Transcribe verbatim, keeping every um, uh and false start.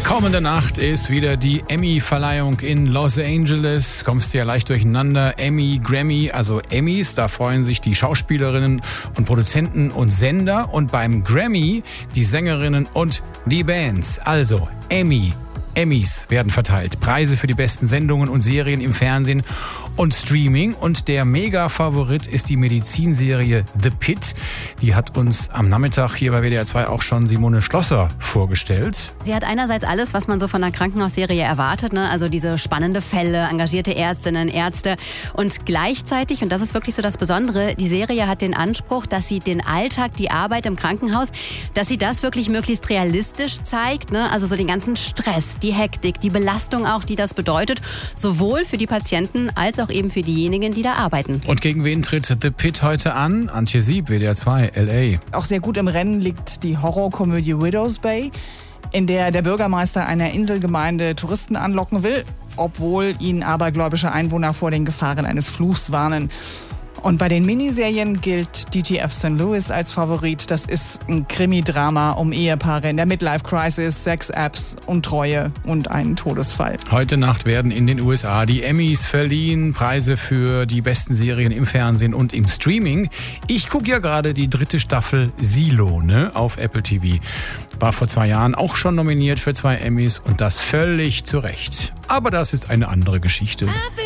Kommende Nacht ist wieder die Emmy-Verleihung in Los Angeles. Kommst du ja leicht durcheinander. Emmy, Grammy, also Emmys, da freuen sich die Schauspielerinnen und Produzenten und Sender. Und beim Grammy die Sängerinnen und die Bands. Also Emmy. Emmys werden verteilt. Preise für die besten Sendungen und Serien im Fernsehen und Streaming. Und der Mega-Favorit ist die Medizinserie The Pitt. Die hat uns am Nachmittag hier bei W D R zwei auch schon Simone Schlosser vorgestellt. Sie hat einerseits alles, was man so von einer Krankenhausserie erwartet, ne? Also diese spannende Fälle, engagierte Ärztinnen, Ärzte. Und gleichzeitig, und das ist wirklich so das Besondere, die Serie hat den Anspruch, dass sie den Alltag, die Arbeit im Krankenhaus, dass sie das wirklich möglichst realistisch zeigt, ne? Also so den ganzen Stress, die Hektik, die Belastung auch, die das bedeutet, sowohl für die Patienten als auch eben für diejenigen, die da arbeiten. Und gegen wen tritt The Pitt heute an? Antje Sieb, W D R zwei, L A. Auch sehr gut im Rennen liegt die Horrorkomödie Widow's Bay, in der der Bürgermeister einer Inselgemeinde Touristen anlocken will, obwohl ihn abergläubische Einwohner vor den Gefahren eines Fluchs warnen. Und bei den Miniserien gilt D T F Saint Louis als Favorit. Das ist ein Krimi-Drama um Ehepaare in der Midlife-Crisis, Sex-Apps, Untreue und einen Todesfall. Heute Nacht werden in den U S A die Emmys verliehen. Preise für die besten Serien im Fernsehen und im Streaming. Ich gucke ja gerade die dritte Staffel Silo, ne, auf Apple T V. War vor zwei Jahren auch schon nominiert für zwei Emmys und das völlig zu Recht. Aber das ist eine andere Geschichte.